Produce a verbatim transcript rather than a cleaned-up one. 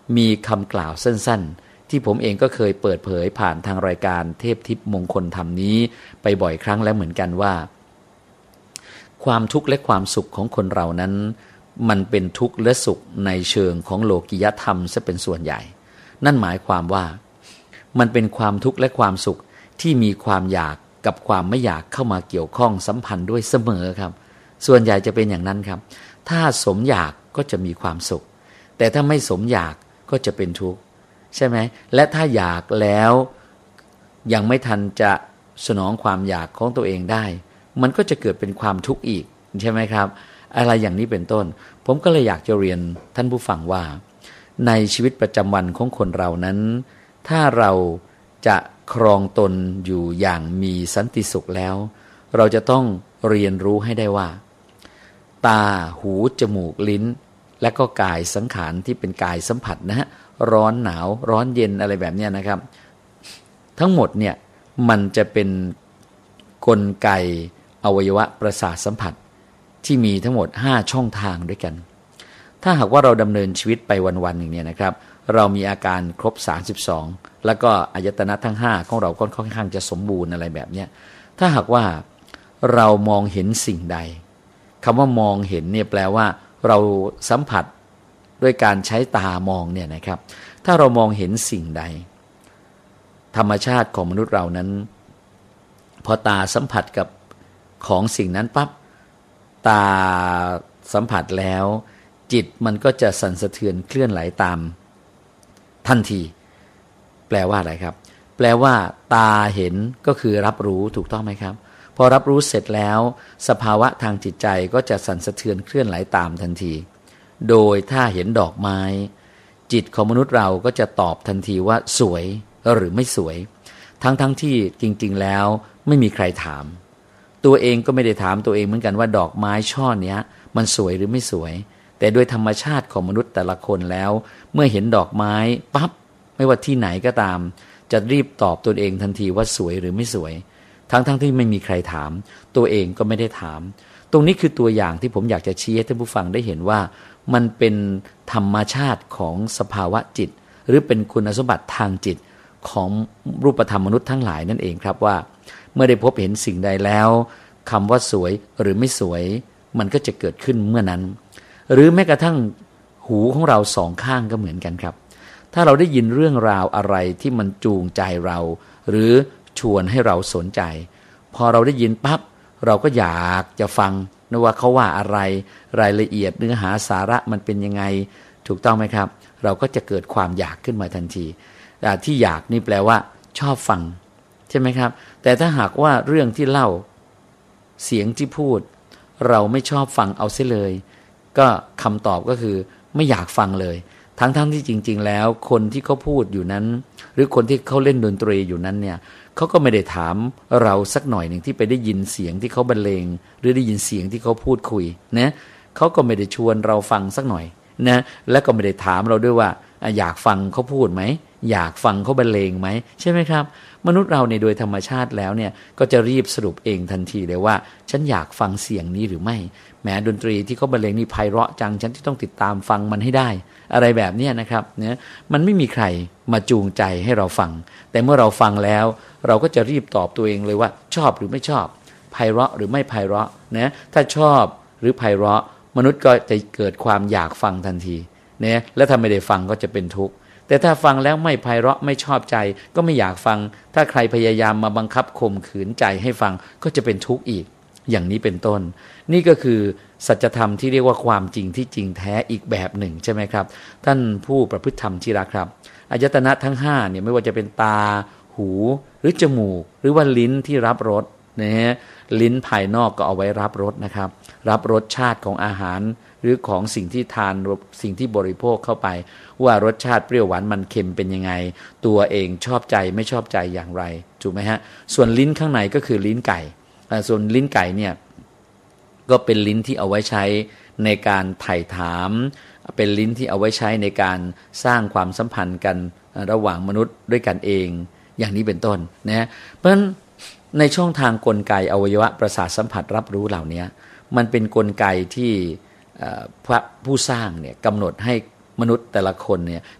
มีคำกล่าวสั้นๆที่ผมเองก็เคยเปิดเผยผ่านทางรายการเทพทิพย์มงคลธรรมนี้ไปบ่อยครั้งแล้วเหมือนกันว่าความทุกข์และความสุขของคนเรานั้นมันเป็นทุกข์และสุขในเชิงของโลกิยธรรมซะเป็นส่วนใหญ่นั่นหมายความว่ามันเป็นความทุกข์และความสุขที่มีความอยากกับความไม่อยากเข้ามาเกี่ยวข้องสัมพันธ์ด้วยเสมอครับส่วนใหญ่จะเป็นอย่างนั้นครับถ้าสมอยากก็จะมีความสุขแต่ถ้าไม่สมอยากก็จะเป็นทุกข์ใช่ไหมและถ้าอยากแล้วยังไม่ทันจะสนองความอยากของตัวเองได้มันก็จะเกิดเป็นความทุกข์อีกใช่ไหมครับอะไรอย่างนี้เป็นต้นผมก็เลยอยากจะเรียนท่านผู้ฟังว่าในชีวิตประจำวันของคนเรานั้นถ้าเราจะครองตนอยู่อย่างมีสันติสุขแล้วเราจะต้องเรียนรู้ให้ได้ว่าตาหูจมูกลิ้นและก็กายสังขารที่เป็นกายสัมผัสนะฮะร้อนหนาวร้อนเย็นอะไรแบบนี้นะครับทั้งหมดเนี่ยมันจะเป็นกลไกอวัยวะประสาทสัมผัสที่มีทั้งหมดห้าช่องทางด้วยกันถ้าหากว่าเราดำเนินชีวิตไปวันๆหนึ่งเนี่ยนะครับเรามีอาการครบสามสิบสองแล้วก็อายตนะทั้งห้าของเราก็ค่อนข้างจะสมบูรณ์อะไรแบบนี้ถ้าหากว่าเรามองเห็นสิ่งใดคำว่ามองเห็นเนี่ยแปลว่าเราสัมผัสด้วยการใช้ตามองเนี่ยนะครับถ้าเรามองเห็นสิ่งใดธรรมชาติของมนุษย์เรานั้นพอตาสัมผัสกับของสิ่งนั้นปั๊บตาสัมผัสแล้วจิตมันก็จะสั่นสะเทือนเคลื่อนไหลตามทันทีแปลว่าอะไรครับแปลว่าตาเห็นก็คือรับรู้ถูกต้องไหมครับพอรับรู้เสร็จแล้วสภาวะทางจิตใจก็จะสั่นสะเทือนเคลื่อนไหลตามทันทีโดยถ้าเห็นดอกไม้จิตของมนุษย์เราก็จะตอบทันทีว่าสวยหรือไม่สวยทั้งๆ ท, ที่จริงๆแล้วไม่มีใครถามตัวเองก็ไม่ได้ถามตัวเองเหมือนกันว่าดอกไม้ช่อเนี้ยมันสวยหรือไม่สวยแต่โดยธรรมชาติของมนุษย์แต่ละคนแล้วเมื่อเห็นดอกไม้ปั๊บไม่ว่าที่ไหนก็ตามจะรีบตอบตัวเองทันทีว่าสวยหรือไม่สวยทั้งๆ ท, ที่ไม่มีใครถามตัวเองก็ไม่ได้ถามตรงนี้คือตัวอย่างที่ผมอยากจะชี้ให้ท่านผู้ฟังได้เห็นว่ามันเป็นธรรมชาติของสภาวะจิตหรือเป็นคุณสมบัติทางจิตของรูปธรรมมนุษย์ทั้งหลายนั่นเองครับว่าเมื่อได้พบเห็นสิ่งใดแล้วคำว่าสวยหรือไม่สวยมันก็จะเกิดขึ้นเมื่อนั้นหรือแม้กระทั่งหูของเราสองข้างก็เหมือนกันครับถ้าเราได้ยินเรื่องราวอะไรที่มันจูงใจเราหรือชวนให้เราสนใจพอเราได้ยินปั๊บเราก็อยากจะฟังนะว่าเขาว่าอะไรรายละเอียดเนื้อหาสาระมันเป็นยังไงถูกต้องไหมครับเราก็จะเกิดความอยากขึ้นมาทันทีที่อยากนี่แปลว่าชอบฟังใช่ไหมครับแต่ถ้าหากว่าเรื่องที่เล่าเสียงที่พูดเราไม่ชอบฟังเอาเสียเลยก็คำตอบก็คือไม่อยากฟังเลยทั้งๆ ท, ที่จริงๆแล้วคนที่เขาพูดอยู่นั้นหรือคนที่เขาเล่นดนตรีอยู่นั้นเนี่ยเขาก็ไม่ได้ถามเราสักหน่อยหนึ่งที่ไปได้ยินเสียงที่เขาบรรเลงหรือได้ยินเสียงที่เขาพูดคุยนะเขาก็ไม่ได้ชวนเราฟังสักหน่อยนะและก็ไม่ได้ถามเราด้วยว่าอยากฟังเขาพูดไหมอยากฟังเขาบรรเลงไหมใช่ไหมครับมนุษย์เราในโดยธรรมชาติแล้วเนี่ยก็จะรีบสรุปเองทันทีเลยว่าฉันอยากฟังเสียงนี้หรือไม่แม้ดนตรีที่เขาบรรเลงนี่ไพเราะจังฉันที่ต้องติดตามฟังมันให้ได้อะไรแบบนี้นะครับเนี่ยมันไม่มีใครมาจูงใจให้เราฟังแต่เมื่อเราฟังแล้วเราก็จะรีบตอบตัวเองเลยว่าชอบหรือไม่ชอบไพเราะหรือไม่ไพเราะนะถ้าชอบหรือไพเราะมนุษย์ก็จะเกิดความอยากฟังทันทีเนี่ยและถ้าไม่ได้ฟังก็จะเป็นทุกข์แต่ถ้าฟังแล้วไม่ไพเราะไม่ชอบใจก็ไม่อยากฟังถ้าใครพยายามมาบังคับข่มขืนใจให้ฟังก็จะเป็นทุกข์อีกอย่างนี้เป็นต้นนี่ก็คือสัจธรรมที่เรียกว่าความจริงที่จริงแท้อีกแบบหนึ่งใช่ไหมครับท่านผู้ประพฤติธรรมที่รักครับอายตนะทั้งห้าเนี่ยไม่ว่าจะเป็นตาหูหรือจมูกหรือว่าลิ้นที่รับรสนะฮะลิ้นภายนอกก็เอาไว้รับรสนะครับรับรสชาติของอาหารหรือของสิ่งที่ทานสิ่งที่บริโภคเข้าไปว่ารสชาติเปรี้ยวหวานมันเค็มเป็นยังไงตัวเองชอบใจไม่ชอบใจอย่างไรถูกไหมฮะส่วนลิ้นข้างในก็คือลิ้นไก่ส่วนลิ้นไก่เนี่ยก็เป็นลิ้นที่เอาไว้ใช้ในการไถ่ถามเป็นลิ้นที่เอาไว้ใช้ในการสร้างความสัมพันธ์กันระหว่างมนุษย์ด้วยกันเองอย่างนี้เป็นต้นนะเพราะฉะนั้นในช่องทางกลไกอวัยวะประสาทสัมผัสรับรู้เหล่านี้มันเป็นกลไกที่พระผู้สร้างเนี่ยกำหนดให้มนุษย์แต่ละคนเนี่ย